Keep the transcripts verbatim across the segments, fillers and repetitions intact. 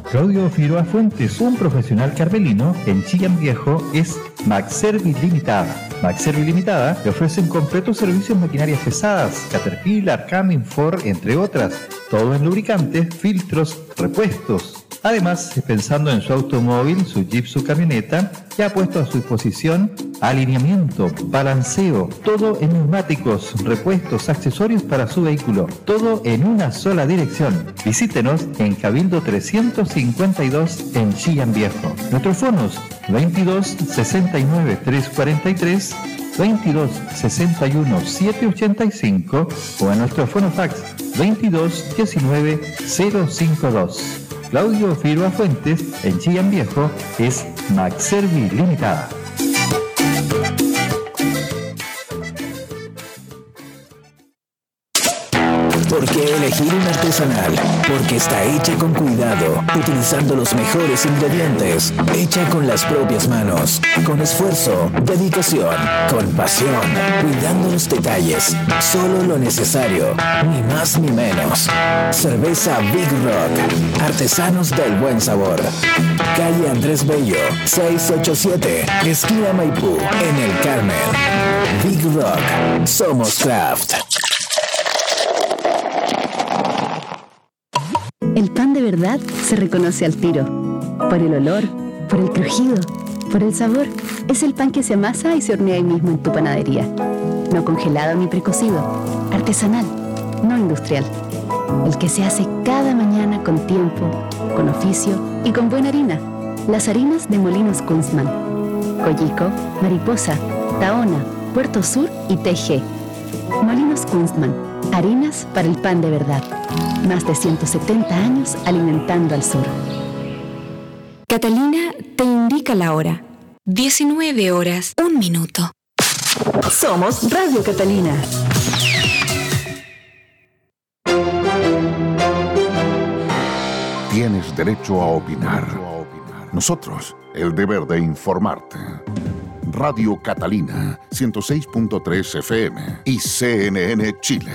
Claudio Figueroa Fuentes, un profesional carmelino en Chillán Viejo, es Maxservi Limitada. Maxservi Limitada le ofrece un completo servicio en maquinarias pesadas, Caterpillar, Cummins, Ford, entre otras, todo en lubricantes, filtros, repuestos. Además, pensando en su automóvil, su Jeep, su camioneta, ya ha puesto a su disposición alineamiento, balanceo, todo en neumáticos, repuestos, accesorios para su vehículo, todo en una sola dirección. Visítenos en Cabildo trescientos cincuenta y dos en Chillán Viejo. Nuestros fonos veintidós sesenta y nueve trescientos cuarenta y tres, veintidós sesenta y uno setecientos ochenta y cinco o en nuestro fonofax veintidós diecinueve cero cincuenta y dos. Claudio Figueroa Fuentes en Chillán Viejo es Maxservi Limitada. ¿Por qué elegir un artesanal? Porque está hecha con cuidado, utilizando los mejores ingredientes, hecha con las propias manos, con esfuerzo, dedicación, con pasión, cuidando los detalles, solo lo necesario, ni más ni menos. Cerveza Big Rock, artesanos del buen sabor. Calle Andrés Bello, seiscientos ochenta y siete, esquina Maipú, en el Carmen. Big Rock, somos craft. El pan de verdad se reconoce al tiro. Por el olor, por el crujido, por el sabor. Es el pan que se amasa y se hornea ahí mismo en tu panadería. No congelado ni precocido. Artesanal, no industrial. El que se hace cada mañana con tiempo, con oficio y con buena harina. Las harinas de Molinos Kunstmann. Collico, Mariposa, Tahona, Puerto Sur y T G. Molinos Kunstmann. Harinas para el pan de verdad. Más de ciento setenta años alimentando al sur. Catalina te indica la hora. diecinueve horas, un minuto. Somos Radio Catalina. Tienes derecho a opinar. Nosotros, el deber de informarte. Radio Catalina, ciento seis punto tres F M y C N N Chile.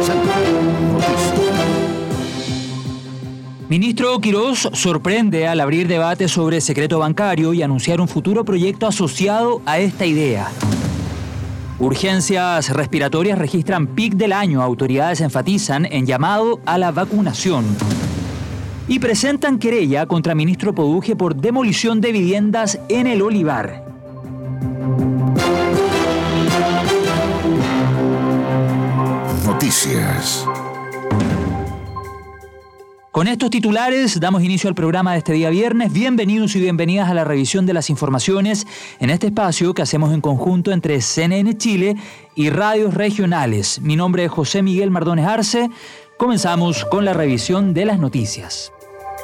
Ministro Quirós sorprende al abrir debate sobre secreto bancario y anunciar un futuro proyecto asociado a esta idea. Urgencias respiratorias registran pic del año. Autoridades enfatizan en llamado a la vacunación. Y presentan querella contra ministro Poduje por demolición de viviendas en el Olivar. Noticias. Con estos titulares damos inicio al programa de este día viernes. Bienvenidos y bienvenidas a la revisión de las informaciones en este espacio que hacemos en conjunto entre C N N Chile y radios regionales. Mi nombre es José Miguel Mardones Arce. Comenzamos con la revisión de las noticias.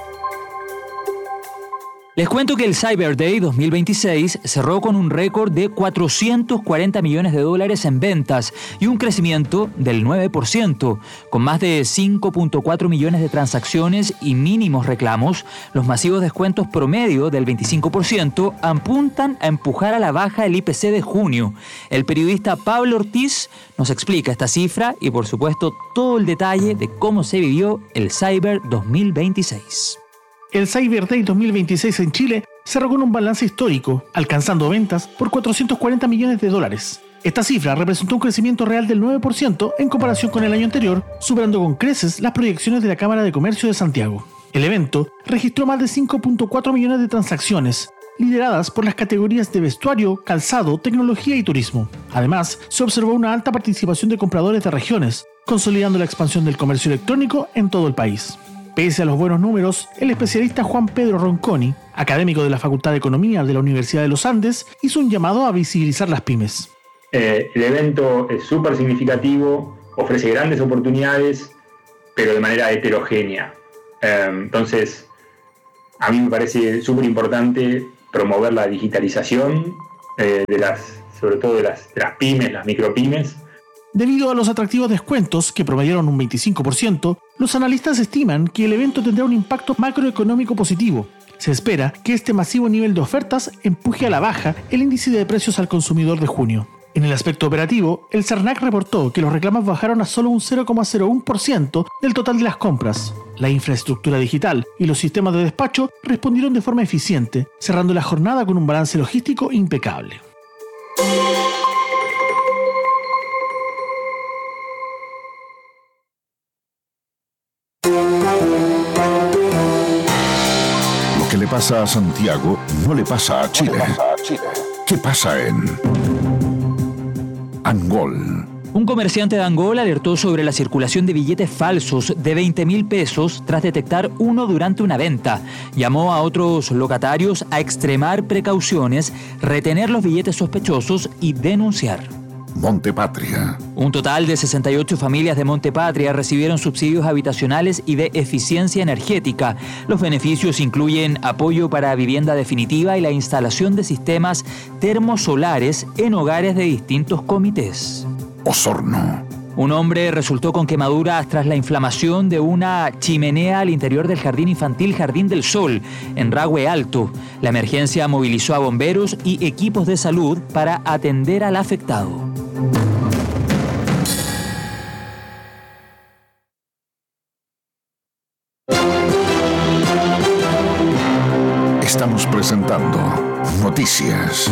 Les cuento que el Cyber Day dos mil veintiséis cerró con un récord de cuatrocientos cuarenta millones de dólares en ventas y un crecimiento del nueve por ciento. Con más de cinco punto cuatro millones de transacciones y mínimos reclamos, los masivos descuentos promedio del veinticinco por ciento apuntan a empujar a la baja el I P C de junio. El periodista Pablo Ortiz nos explica esta cifra y, por supuesto, todo el detalle de cómo se vivió el Cyber dos mil veintiséis. El Cyber Day dos mil veintiséis en Chile cerró con un balance histórico, alcanzando ventas por cuatrocientos cuarenta millones de dólares. Esta cifra representó un crecimiento real del nueve por ciento en comparación con el año anterior, superando con creces las proyecciones de la Cámara de Comercio de Santiago. El evento registró más de cinco punto cuatro millones de transacciones, lideradas por las categorías de vestuario, calzado, tecnología y turismo. Además, se observó una alta participación de compradores de regiones, consolidando la expansión del comercio electrónico en todo el país. Pese a los buenos números, el especialista Juan Pedro Ronconi, académico de la Facultad de Economía de la Universidad de los Andes, hizo un llamado a visibilizar las pymes. Eh, el evento es súper significativo, ofrece grandes oportunidades, pero de manera heterogénea. Eh, entonces, a mí me parece súper importante promover la digitalización eh, de las, sobre todo de las, de las pymes, las micropymes. Debido a los atractivos descuentos, que promediaron un veinticinco por ciento, los analistas estiman que el evento tendrá un impacto macroeconómico positivo. Se espera que este masivo nivel de ofertas empuje a la baja el índice de precios al consumidor de junio. En el aspecto operativo, el Cernac reportó que los reclamos bajaron a solo un cero coma cero uno por ciento del total de las compras. La infraestructura digital y los sistemas de despacho respondieron de forma eficiente, cerrando la jornada con un balance logístico impecable. Lo que le pasa a Santiago no le pasa a Chile. ¿Qué pasa en Angol? Un comerciante de Angola alertó sobre la circulación de billetes falsos de veinte mil pesos tras detectar uno durante una venta. Llamó a otros locatarios a extremar precauciones, retener los billetes sospechosos y denunciar. Montepatria. Un total de sesenta y ocho familias de Montepatria recibieron subsidios habitacionales y de eficiencia energética. Los beneficios incluyen apoyo para vivienda definitiva y la instalación de sistemas termosolares en hogares de distintos comités. Osorno. Un hombre resultó con quemaduras tras la inflamación de una chimenea al interior del jardín infantil Jardín del Sol, en Rahue Alto. La emergencia movilizó a bomberos y equipos de salud para atender al afectado. Estamos presentando Noticias.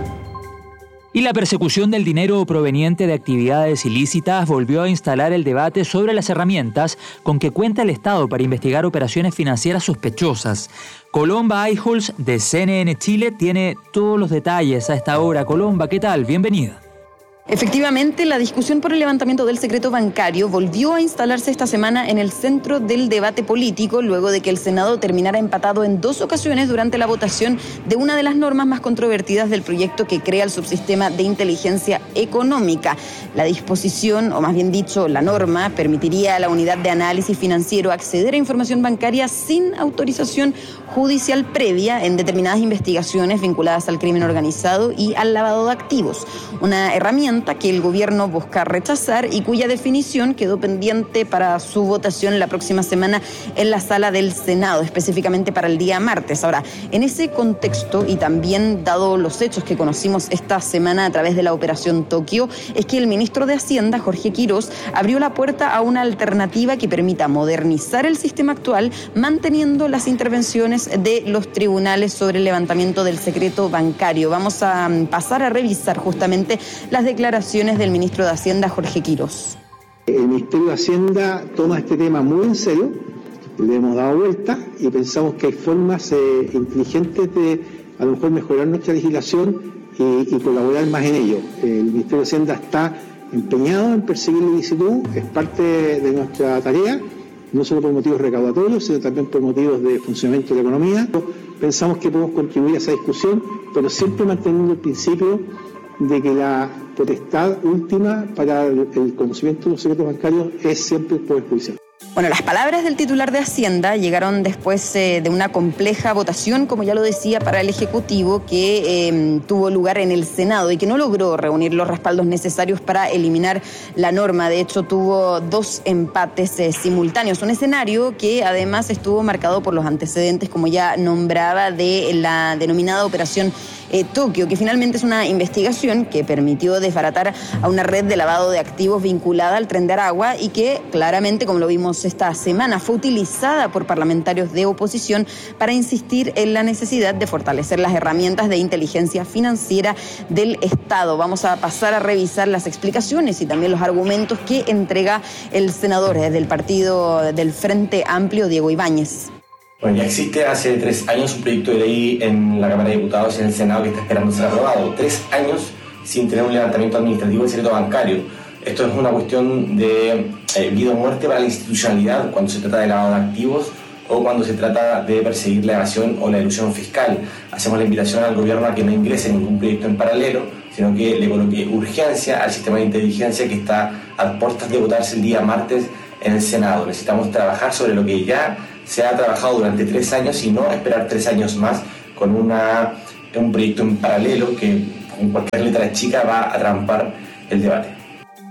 Y la persecución del dinero proveniente de actividades ilícitas volvió a instalar el debate sobre las herramientas con que cuenta el Estado para investigar operaciones financieras sospechosas. Colomba Eichholz de C N N Chile tiene todos los detalles a esta hora. Colomba, ¿qué tal? Bienvenida. Efectivamente, la discusión por el levantamiento del secreto bancario volvió a instalarse esta semana en el centro del debate político luego de que el Senado terminara empatado en dos ocasiones durante la votación de una de las normas más controvertidas del proyecto que crea el subsistema de inteligencia económica. La disposición, o más bien dicho, la norma, permitiría a la unidad de análisis financiero acceder a información bancaria sin autorización judicial previa en determinadas investigaciones vinculadas al crimen organizado y al lavado de activos. Una herramienta que el gobierno busca rechazar y cuya definición quedó pendiente para su votación la próxima semana en la sala del Senado, específicamente para el día martes. Ahora, en ese contexto y también dado los hechos que conocimos esta semana a través de la Operación Tokio, es que el ministro de Hacienda, Jorge Quirós, abrió la puerta a una alternativa que permita modernizar el sistema actual, manteniendo las intervenciones de los tribunales sobre el levantamiento del secreto bancario. Vamos a pasar a revisar justamente las declaraciones del ministro de Hacienda, Jorge Quirós. El Ministerio de Hacienda toma este tema muy en serio, le hemos dado vuelta y pensamos que hay formas eh, inteligentes de a lo mejor mejorar nuestra legislación y, y colaborar más en ello. El Ministerio de Hacienda está empeñado en perseguir la ilicitud, es parte de nuestra tarea, no solo por motivos recaudatorios, sino también por motivos de funcionamiento de la economía. Pensamos que podemos contribuir a esa discusión, pero siempre manteniendo el principio de que la potestad última para el conocimiento de los secretos bancarios es siempre el Poder Judicial. Bueno, las palabras del titular de Hacienda llegaron después eh, de una compleja votación, como ya lo decía, para el Ejecutivo que eh, tuvo lugar en el Senado y que no logró reunir los respaldos necesarios para eliminar la norma. De hecho, tuvo dos empates eh, simultáneos. Un escenario que además estuvo marcado por los antecedentes, como ya nombraba, de la denominada Operación eh, Tokio, que finalmente es una investigación que permitió desbaratar a una red de lavado de activos vinculada al Tren de Aragua y que claramente, como lo vimos esta semana, fue utilizada por parlamentarios de oposición para insistir en la necesidad de fortalecer las herramientas de inteligencia financiera del Estado. Vamos a pasar a revisar las explicaciones y también los argumentos que entrega el senador del partido del Frente Amplio, Diego Ibáñez. Bueno, ya existe hace tres años un proyecto de ley en la Cámara de Diputados y en el Senado que está esperando ser aprobado. Tres años sin tener un levantamiento administrativo del secreto bancario. Esto es una cuestión de eh, vida o muerte para la institucionalidad cuando se trata de lavado de activos o cuando se trata de perseguir la evasión o la elusión fiscal. Hacemos la invitación al gobierno a que no ingrese ningún proyecto en paralelo, sino que le coloque urgencia al sistema de inteligencia que está a puertas de votarse el día martes en el Senado. Necesitamos trabajar sobre lo que ya se ha trabajado durante tres años y no esperar tres años más con una, un proyecto en paralelo que con cualquier letra chica va a trampar el debate.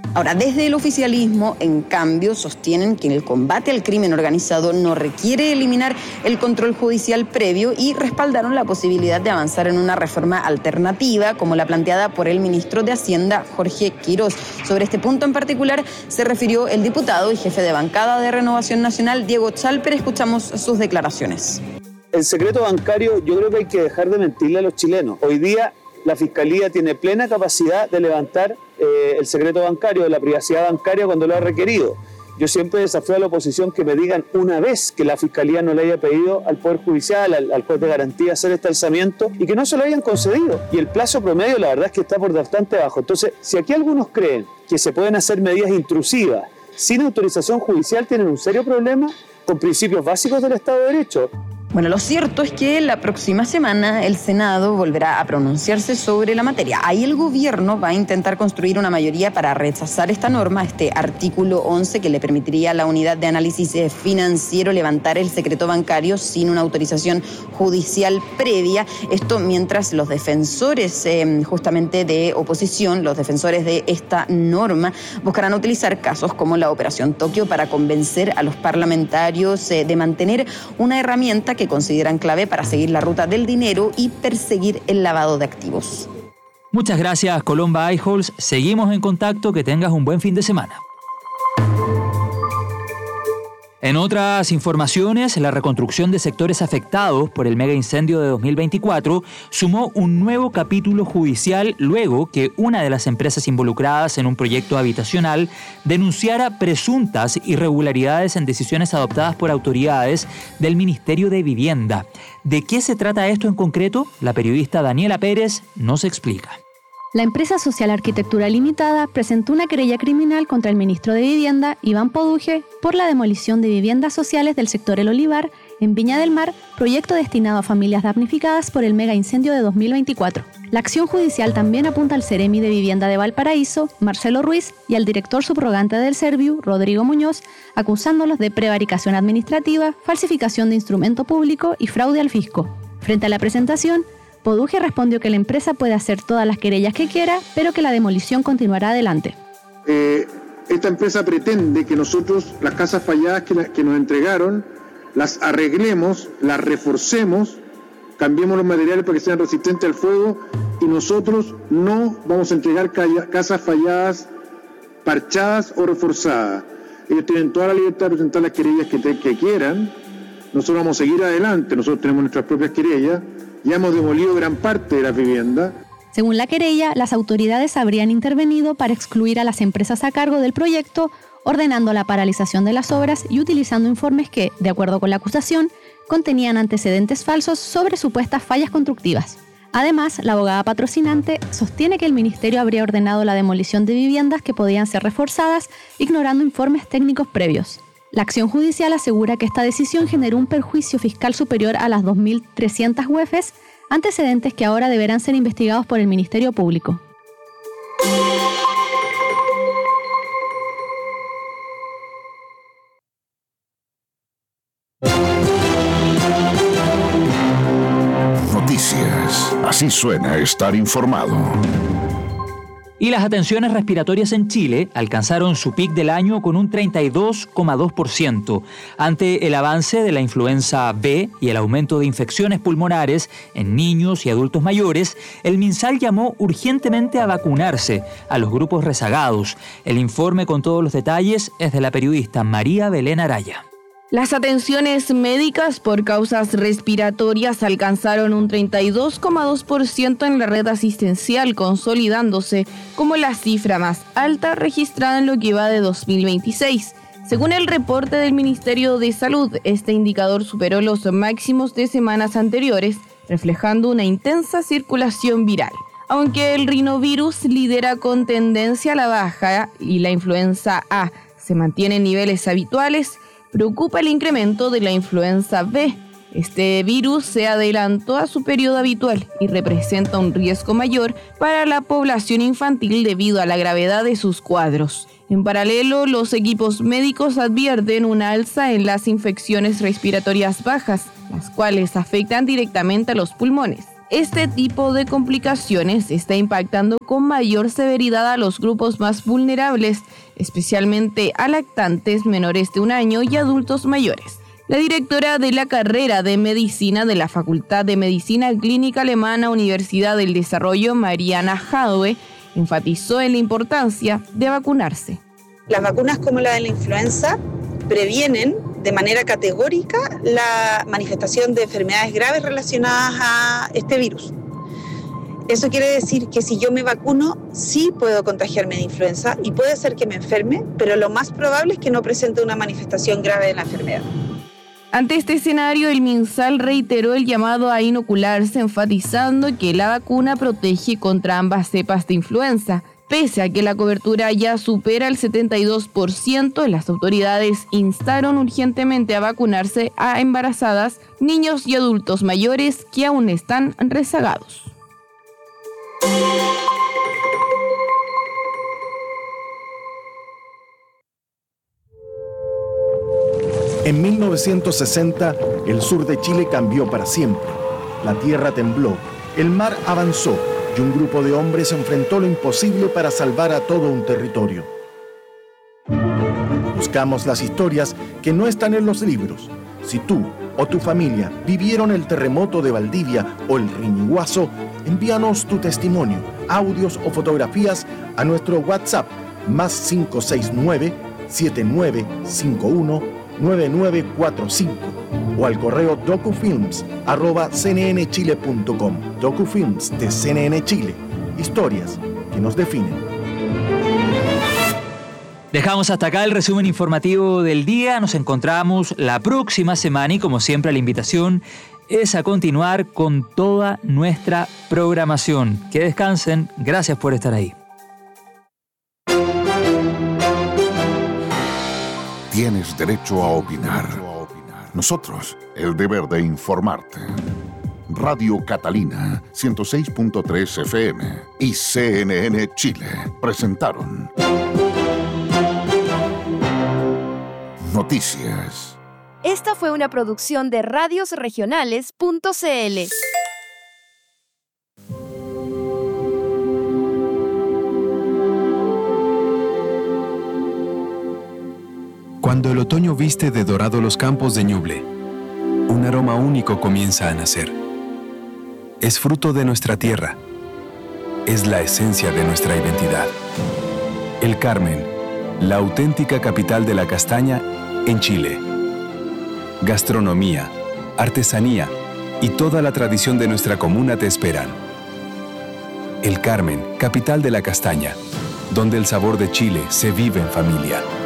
Ahora, desde el oficialismo, en cambio, sostienen que el combate al crimen organizado no requiere eliminar el control judicial previo y respaldaron la posibilidad de avanzar en una reforma alternativa, como la planteada por el ministro de Hacienda, Jorge Quirós. Sobre este punto en particular se refirió el diputado y jefe de bancada de Renovación Nacional, Diego Chalper. Escuchamos sus declaraciones. El secreto bancario, yo creo que hay que dejar de mentirle a los chilenos. Hoy día la Fiscalía tiene plena capacidad de levantar eh, el secreto bancario, de la privacidad bancaria cuando lo ha requerido. Yo siempre desafío a la oposición que me digan una vez que la Fiscalía no le haya pedido al Poder Judicial, al, al juez de garantía hacer este alzamiento y que no se lo hayan concedido. Y el plazo promedio la verdad es que está por bastante bajo. Entonces, si aquí algunos creen que se pueden hacer medidas intrusivas sin autorización judicial, tienen un serio problema con principios básicos del Estado de Derecho. Bueno, lo cierto es que la próxima semana el Senado volverá a pronunciarse sobre la materia. Ahí el gobierno va a intentar construir una mayoría para rechazar esta norma, este artículo once que le permitiría a la unidad de análisis financiero levantar el secreto bancario sin una autorización judicial previa. Esto mientras los defensores eh, justamente de oposición, los defensores de esta norma, buscarán utilizar casos como la Operación Tokio para convencer a los parlamentarios eh, de mantener una herramienta que consideran clave para seguir la ruta del dinero y perseguir el lavado de activos. Muchas gracias, Colomba Eichholz. Seguimos en contacto. Que tengas un buen fin de semana. En otras informaciones, la reconstrucción de sectores afectados por el mega incendio de dos mil veinticuatro sumó un nuevo capítulo judicial luego que una de las empresas involucradas en un proyecto habitacional denunciara presuntas irregularidades en decisiones adoptadas por autoridades del Ministerio de Vivienda. ¿De qué se trata esto en concreto? La periodista Daniela Pérez nos explica. La empresa Social Arquitectura Limitada presentó una querella criminal contra el ministro de Vivienda, Iván Poduje, por la demolición de viviendas sociales del sector El Olivar, en Viña del Mar, proyecto destinado a familias damnificadas por el mega incendio de dos mil veinticuatro. La acción judicial también apunta al Seremi de Vivienda de Valparaíso, Marcelo Ruiz, y al director subrogante del Serviu, Rodrigo Muñoz, acusándolos de prevaricación administrativa, falsificación de instrumento público y fraude al fisco. Frente a la presentación, Poduje respondió que la empresa puede hacer todas las querellas que quiera, pero que la demolición continuará adelante. Eh, esta empresa pretende que nosotros las casas falladas que, la, que nos entregaron, las arreglemos, las reforcemos, cambiemos los materiales para que sean resistentes al fuego y nosotros no vamos a entregar calla, casas falladas, parchadas o reforzadas. Ellos tienen toda la libertad de presentar las querellas que, te, que quieran. Nosotros vamos a seguir adelante, nosotros tenemos nuestras propias querellas. Ya hemos demolido gran parte de las viviendas. Según la querella, las autoridades habrían intervenido para excluir a las empresas a cargo del proyecto, ordenando la paralización de las obras y utilizando informes que, de acuerdo con la acusación, contenían antecedentes falsos sobre supuestas fallas constructivas. Además, la abogada patrocinante sostiene que el ministerio habría ordenado la demolición de viviendas que podían ser reforzadas, ignorando informes técnicos previos. La acción judicial asegura que esta decisión generó un perjuicio fiscal superior a las dos mil trescientas U E Fs, antecedentes que ahora deberán ser investigados por el Ministerio Público. Noticias. Así suena estar informado. Y las atenciones respiratorias en Chile alcanzaron su pic del año con un treinta y dos coma dos por ciento. Ante el avance de la influenza B y el aumento de infecciones pulmonares en niños y adultos mayores, el MinSal llamó urgentemente a vacunarse a los grupos rezagados. El informe con todos los detalles es de la periodista María Belén Araya. Las atenciones médicas por causas respiratorias alcanzaron un treinta y dos coma dos por ciento en la red asistencial, consolidándose como la cifra más alta registrada en lo que va de dos mil veintiséis. Según el reporte del Ministerio de Salud, este indicador superó los máximos de semanas anteriores, reflejando una intensa circulación viral. Aunque el rinovirus lidera con tendencia a la baja y la influenza A se mantiene en niveles habituales, preocupa el incremento de la influenza B. Este virus se adelantó a su periodo habitual y representa un riesgo mayor para la población infantil debido a la gravedad de sus cuadros. En paralelo, los equipos médicos advierten una alza en las infecciones respiratorias bajas, las cuales afectan directamente a los pulmones. Este tipo de complicaciones está impactando con mayor severidad a los grupos más vulnerables, especialmente a lactantes menores de un año y adultos mayores. La directora de la carrera de medicina de la Facultad de Medicina Clínica Alemana Universidad del Desarrollo, Mariana Jadwe, enfatizó en la importancia de vacunarse. Las vacunas como la de la influenza previenen de manera categórica la manifestación de enfermedades graves relacionadas a este virus. Eso quiere decir que si yo me vacuno, sí puedo contagiarme de influenza y puede ser que me enferme, pero lo más probable es que no presente una manifestación grave de la enfermedad. Ante este escenario, el MinSal reiteró el llamado a inocularse, enfatizando que la vacuna protege contra ambas cepas de influenza. Pese a que la cobertura ya supera el setenta y dos por ciento, las autoridades instaron urgentemente a vacunarse a embarazadas, niños y adultos mayores que aún están rezagados. En mil novecientos sesenta, el sur de Chile cambió para siempre. La tierra tembló, el mar avanzó y un grupo de hombres enfrentó lo imposible para salvar a todo un territorio. Buscamos las historias que no están en los libros. Si tú o tu familia vivieron el terremoto de Valdivia o el Riñiguazo, envíanos tu testimonio, audios o fotografías a nuestro WhatsApp más cinco seis nueve, siete nueve cinco uno, nueve nueve cuatro cinco o al correo docufilms arroba c n n chile punto com. Docufilms de C N N Chile. Historias que nos definen. Dejamos hasta acá el resumen informativo del día. Nos encontramos la próxima semana y como siempre la invitación es a continuar con toda nuestra programación. Que descansen. Gracias por estar ahí. Tienes derecho a opinar. Nosotros, el deber de informarte. Radio Catalina, ciento seis punto tres F M y C N N Chile presentaron Noticias. Esta fue una producción de radios regionales punto c l. Cuando el otoño viste de dorado los campos de Ñuble, un aroma único comienza a nacer. Es fruto de nuestra tierra. Es la esencia de nuestra identidad. El Carmen, la auténtica capital de la castaña en Chile. Gastronomía, artesanía y toda la tradición de nuestra comuna te esperan. El Carmen, capital de la castaña, donde el sabor de Chile se vive en familia.